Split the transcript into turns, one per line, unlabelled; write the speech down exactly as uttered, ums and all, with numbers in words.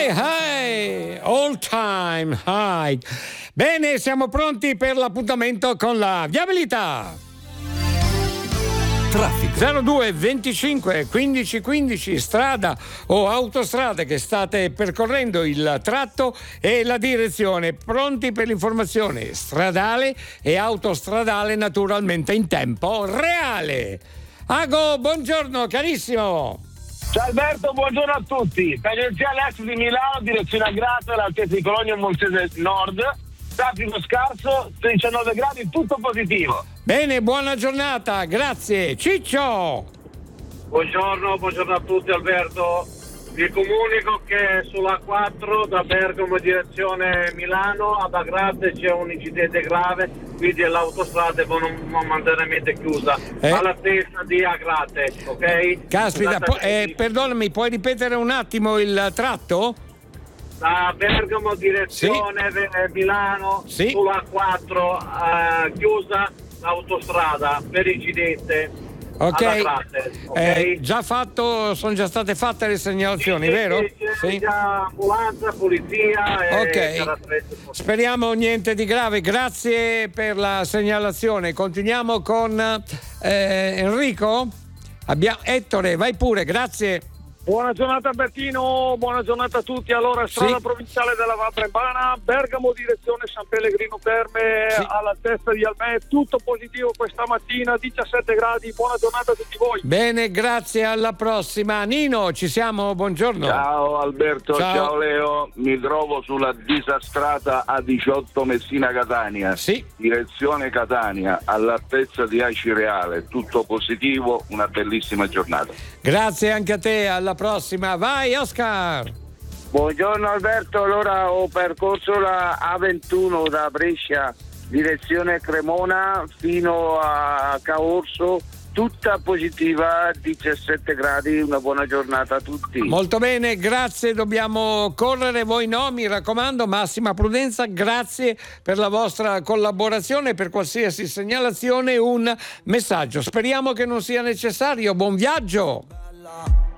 Hey hey, all time high. Bene, siamo pronti per l'appuntamento con la viabilità.
Traffico.
zero due venticinque quindici quindici, strada o autostrada che state percorrendo il tratto e la direzione, pronti per l'informazione stradale e autostradale naturalmente in tempo reale. Ago, buongiorno carissimo.
Ciao Alberto, buongiorno a tutti. Tangenziale Est di Milano, direzione Agrate, all'altezza di Cologno Monzese Nord. Traffico scarso, diciannove gradi, tutto positivo.
Bene, buona giornata, grazie. Ciccio!
Buongiorno, buongiorno a tutti Alberto. Vi comunico che sulla quattro da Bergamo direzione Milano ad Agrate c'è un incidente grave, quindi l'autostrada è momentaneamente chiusa
eh?
all'altezza di Agrate, ok?
Caspita, po- eh, perdonami, puoi ripetere un attimo il tratto?
Da Bergamo direzione sì. Milano, sì. Sulla quattro eh, chiusa l'autostrada per incidente.
Ok,
Agrate, okay?
Eh, già fatto, sono già state fatte le segnalazioni,
sì,
vero?
Sì, c'è
sì.
già ambulanza, polizia e
ok, speriamo niente di grave, grazie per la segnalazione. Continuiamo con eh, Enrico. Abbiamo Ettore, vai pure, grazie.
Buona giornata Bertino, buona giornata a tutti. Allora, strada
sì.
provinciale della Val Brembana, Bergamo direzione San Pellegrino Terme, sì. all'altezza di Almè, tutto positivo questa mattina, diciassette gradi, buona giornata a tutti voi.
Bene, grazie, alla prossima. Nino, ci siamo, buongiorno.
Ciao Alberto, ciao, ciao Leo, mi trovo sulla disastrata A diciotto Messina Catania,
sì.
direzione Catania, all'altezza di Acireale, tutto positivo, una bellissima giornata.
Grazie anche a te, alla prossima. Vai Oscar.
Buongiorno Alberto, allora ho percorso la A ventuno da Brescia direzione Cremona fino a Caorso, tutta positiva, diciassette gradi, una buona giornata a tutti.
Molto bene, grazie, dobbiamo correre, voi no, mi raccomando, massima prudenza, grazie per la vostra collaborazione, per qualsiasi segnalazione un messaggio, speriamo che non sia necessario, buon viaggio.